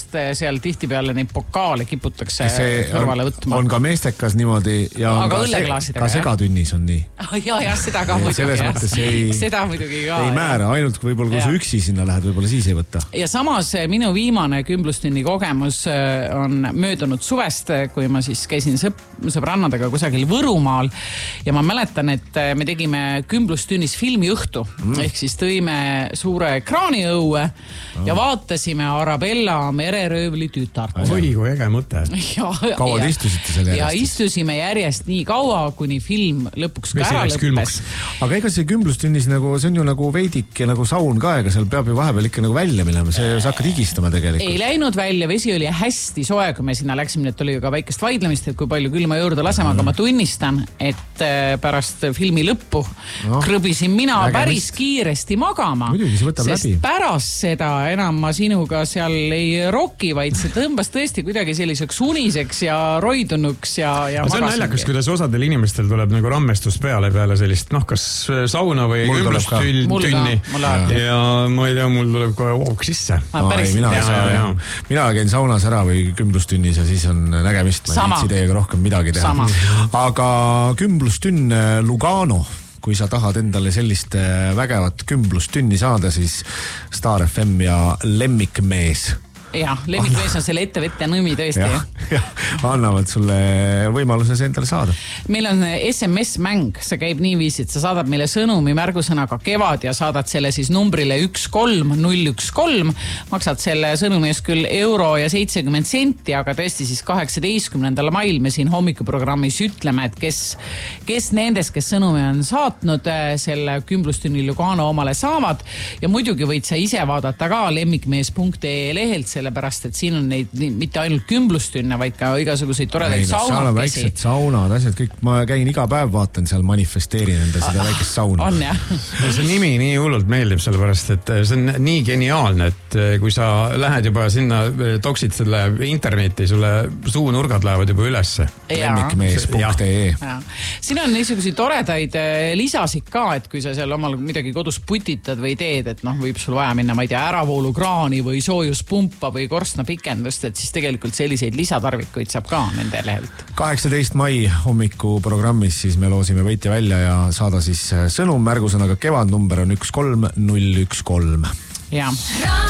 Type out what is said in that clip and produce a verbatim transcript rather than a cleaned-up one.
sest seal tihtipeale neid pokaale kiputakse see kõrvale võtma. On ka meestekas niimoodi ja on aga ka, se ka segatünnis on nii. ja, ja, seda ka muidugi. Ei, seda muidugi ka. Ei määra, ainult võib-olla kui sa üksi sinna lähed, võib-olla siis ei võtta. Ja samas minu viimane kümblustünni kogemus on möödunud suvest, kui ma siis käisin sõp sõbrannadega kusagil Võrumaal ja ma mäletan, et me tegime kümblustünnis filmiõhtu mm. ehk siis tõime suure ekraani õue oh. ja vaatasime Arabella mereröövli tütart. Oi, kui äge mõte. Kaua te istusite selle järjest? Ja istusime järjest nii kaua, kuni film lõpuks ka ära lõppes. Aga ega see kümblustünnis nagu, see on ju nagu veidik ja nagu saun ka, ega seal peab ju vahepeal ikka nagu välja minema, see sa hakkad higistama tegelikult. Ei läinud välja, vesi oli hästi soe, kui me sinna läksime, et oli ka väikest vaidlemist, et kui palju külma juurde lasema, aga ma tunnistan, et pärast filmi lõppu no, krõbisin mina päris kiiresti magama, muidugi, sest läbi. Pärast seda enam ma sinuga seal ei roki, vaid see tõmbas tõesti kuidagi selliseks uniseks ja roidunuks ja, ja see on näljakas, kuidas osadel inimestel tuleb nagu rammestus peale peale sellist, noh, kas sauna või kümblustünni ja ma ei tea, mul tuleb kohe hoog sisse. No, ei, mina, ja, mina käin saunas ära või kümblustünnis ja siis on nägemist, ma ei viitsi teiega rohkem midagi teha. Sama. Aga kümblustünn Lugano, kui sa tahad endale sellist vägevat kümblustünni saada, siis Star F M ja Lemmikmees. Jah, Lemmikmees on selle ettevõtja nõmi tõesti. Ja, ja, annavad sulle võimaluse see endale saada. Meil on S M S-mäng, see käib niiviisi, et sa saadad meile sõnumi märgusõnaga kevad ja saadad selle siis numbrile üks kolm null üks kolm, maksad selle sõnumi eest küll euro ja seitsekümmend senti, aga tõesti siis kaheksateistkümnendal mail me siin hommikuprogrammis ütleme, et kes, kes nendest, kes sõnumi on saatnud, selle kümblustünni Lugano omale saavad ja muidugi võid sa ise vaadata ka lemmikmees punkt ee lehelt, sellepärast, et siin on neid mitte ainult kümblustünne, vaid ka igasuguseid toredaid saunakesi. Väiksed saunad, asjad, kõik, ma käin iga päev, vaatan seal, manifesteerin enda seda väikest sauna. On, jah. See nimi nii hullult meeldib, sellepärast, et see on nii geniaalne, et kui sa lähed juba sinna, toksid selle interneti, sulle suunurgad lähevad juba ülesse. lemmikmees punkt ee Siin on niisuguseid toredaid lisasid ka, et kui sa seal omal midagi kodus putitad või teed, et noh, võib sul vaja minna, ma ei tea, äravoolukraani või soojuspumpa või korstna pikendust, et siis tegelikult selliseid lisatarvikuid saab ka nende lehelt. kaheksateist mai hommikuprogrammis siis me loosime võitja välja ja saada siis sõnum märgusõnaga kevad, number on üks kolm null üks kolm. Jaa.